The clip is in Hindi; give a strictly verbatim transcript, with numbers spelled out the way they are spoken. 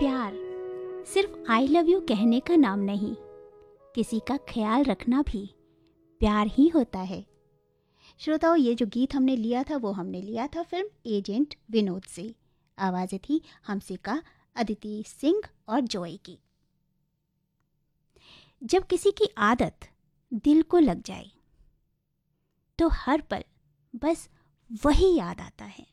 प्यार सिर्फ आई लव यू कहने का नाम नहीं, किसी का ख्याल रखना भी प्यार ही होता है। श्रोताओं, ये जो गीत हमने लिया था वो हमने लिया था फिल्म एजेंट विनोद से। आवाज़ें थी हमसिका, अदिति सिंह और जॉय की। जब किसी की आदत दिल को लग जाए तो हर पल बस वही याद आता है।